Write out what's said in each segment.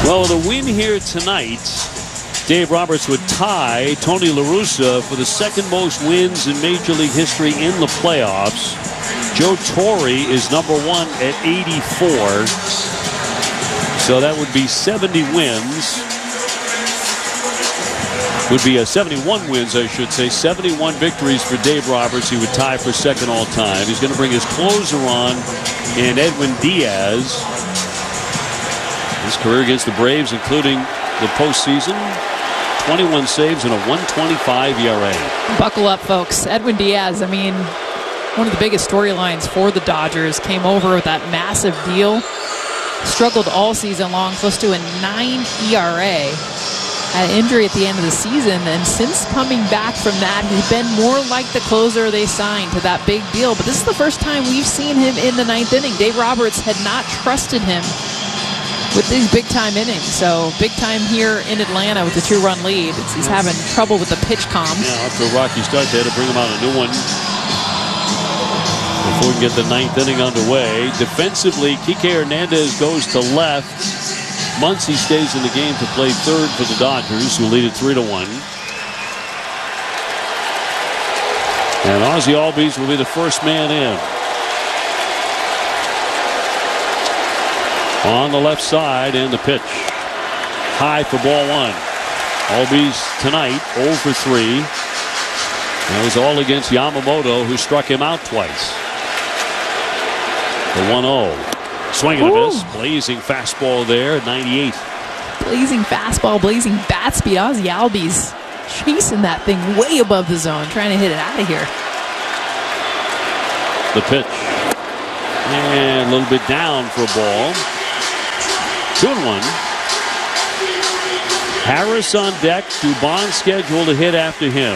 Well, with a win here tonight, Dave Roberts would tie Tony La Russa for the second most wins in Major League history in the playoffs. Joe Torre is number one at 84. So that would be 70 wins. Would be 71 wins, I should say. 71 victories for Dave Roberts. He would tie for second all time. He's going to bring his closer on in Edwin Diaz. His career against the Braves, including the postseason, 21 saves and a 1.25 ERA. Buckle up, folks. Edwin Diaz, I mean, one of the biggest storylines for the Dodgers, came over with that massive deal. Struggled all season long, close to a 9 ERA. Had an injury at the end of the season, and since coming back from that, he's been more like the closer they signed to that big deal. But this is the first time we've seen him in the ninth inning. Dave Roberts had not trusted him with these big-time innings. So big time here in Atlanta with the 2-run lead. He's having trouble with the pitch com. Yeah, after a rocky start there to bring him out a new one before we can get the ninth inning underway. Defensively, Kike Hernandez goes to left. Muncy stays in the game to play third for the Dodgers, who lead it 3-1. And Ozzie Albies will be the first man in. On the left side, and the pitch. High for ball one. Albies tonight 0 for 3. That was all against Yamamoto, who struck him out twice. The 1-0. Swing and a miss. Blazing fastball there, 98. Blazing fastball, blazing bat speed. Ozzie Albies chasing that thing way above the zone, trying to hit it out of here. The pitch. And a little bit down for a ball. 2-1. Harris on deck. Dubon scheduled to hit after him.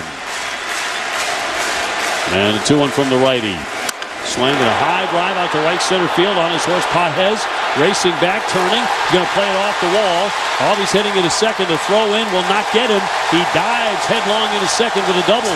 And a 2-1 from the righty. Swing and a high drive out to right center field on his horse Pages. Racing back, turning. He's going to play it off the wall. Albies heading into second. To throw in will not get him. He dives headlong into second with a double.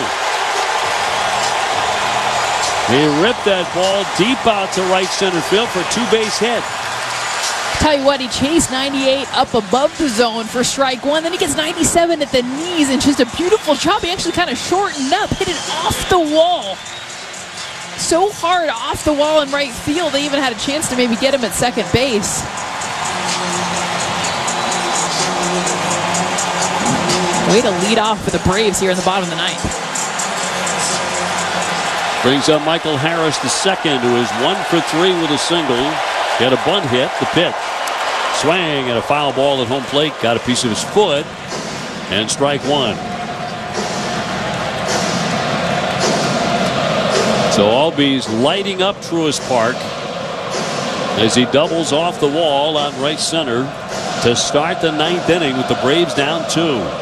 He ripped that ball deep out to right center field for a two-base hit. Tell you what, he chased 98 up above the zone for strike one. Then he gets 97 at the knees and just a beautiful chop. He actually kind of shortened up, hit it off the wall. So hard off the wall in right field, they even had a chance to maybe get him at second base. Way to lead off for the Braves here in the bottom of the ninth. Brings up Michael Harris, the second, who is 1 for 3 with a single. He had a bunt hit, the pitch. Swing and a foul ball at home plate. Got a piece of his foot. And strike one. So Albies lighting up Truist Park as he doubles off the wall on right center to start the ninth inning with the Braves down 2.